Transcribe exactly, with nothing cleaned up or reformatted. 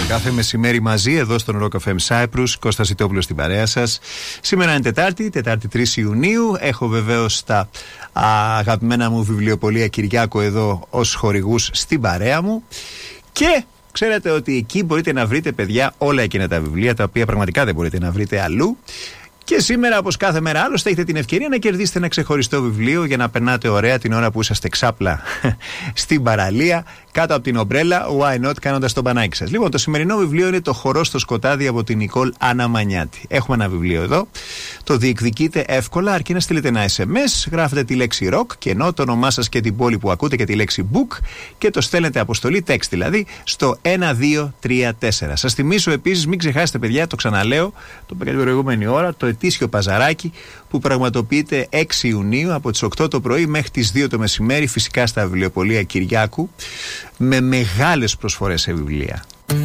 Κάθε μεσημέρι μαζί εδώ στον Rock εφ εμ Cyprus, Κώστας Ιτόπουλος στην παρέα σας. Σήμερα είναι Τετάρτη, Τετάρτη τρεις Ιουνίου. Έχω βεβαίως τα α, αγαπημένα μου βιβλιοπωλεία Κυριάκο εδώ ως χορηγούς στην παρέα μου. Και ξέρετε ότι εκεί μπορείτε να βρείτε, παιδιά, όλα εκείνα τα βιβλία τα οποία πραγματικά δεν μπορείτε να βρείτε αλλού. Και σήμερα, όπως κάθε μέρα άλλωστε, έχετε την ευκαιρία να κερδίσετε ένα ξεχωριστό βιβλίο για να περνάτε ωραία την ώρα που είσαστε ξάπλα στην παραλία, κάτω από την ομπρέλα, why not, κάνοντας το μπανάκι σας. Λοιπόν, το σημερινό βιβλίο είναι Το χορό στο σκοτάδι από την Νικόλ Άννα Μανιάτη. Έχουμε ένα βιβλίο εδώ. Το διεκδικείτε εύκολα, αρκεί να στείλετε ένα ες εμ ες, γράφετε τη λέξη rock και ενώ το όνομά σας και την πόλη που ακούτε και τη λέξη book και το στέλνετε αποστολή text δηλαδή στο ένα δύο τρία τέσσερα. Σας θυμίσω επίσης, μην ξεχάσετε, παιδιά, το ξαναλέω, το είπα και την προηγούμενη ώρα, το ετήσιο παζαράκι που πραγματοποιείται έξι Ιουνίου από τις οκτώ το πρωί μέχρι τις δύο το μεσημέρι, φυσικά στα βιβλιοπωλεία Κυριάκου, με μεγάλες προσφορές σε βιβλία.